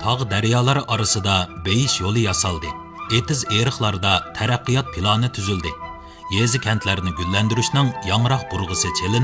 tog' daryolar orasida beyish yo'li yasaldi. Etiz eriqlarda taraqqiyot plani tuzildi. Yezi kentlarni gullantirishning yangroq burg'isi chelinib,